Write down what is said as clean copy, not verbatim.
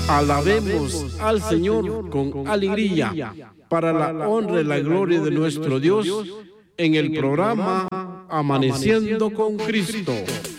Alabemos al Señor con alegría para la honra y la gloria de nuestro Dios en el programa Amaneciendo con Cristo.